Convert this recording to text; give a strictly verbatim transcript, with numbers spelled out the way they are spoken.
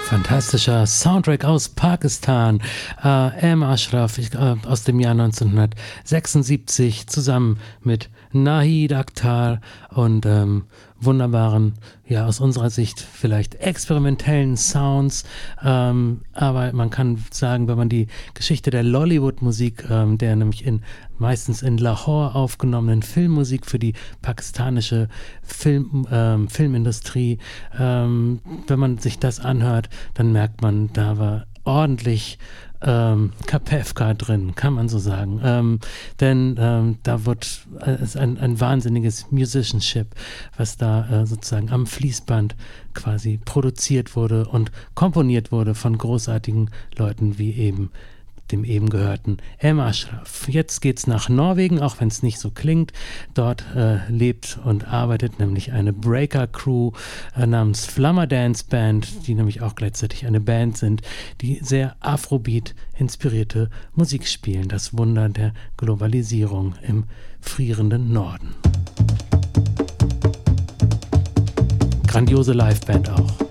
Fantastischer Soundtrack aus Pakistan. Äh, M. Ashraf ich, äh, aus dem Jahr neunzehnhundertsechsundsiebzig zusammen mit Nahid Akhtar und ähm, wunderbaren, ja aus unserer Sicht vielleicht experimentellen Sounds. Ähm, aber man kann sagen, wenn man die Geschichte der Lollywood-Musik, ähm, der nämlich in meistens in Lahore aufgenommenen Filmmusik für die pakistanische Film, ähm, Filmindustrie, ähm, wenn man sich das anhört, dann merkt man, da war ordentlich ähm, Kapefka drin, kann man so sagen. Ähm, denn ähm, da wird äh, ist ein, ein wahnsinniges Musicianship, was da äh, sozusagen am Fließband quasi produziert wurde und komponiert wurde von großartigen Leuten wie eben dem eben gehörten M. Ashraf. Jetzt geht's nach Norwegen, auch wenn es nicht so klingt. Dort äh, lebt und arbeitet nämlich eine Breaker-Crew äh, namens Flammer Dance Band, die nämlich auch gleichzeitig eine Band sind, die sehr Afrobeat-inspirierte Musik spielen. Das Wunder der Globalisierung im frierenden Norden. Grandiose Liveband auch.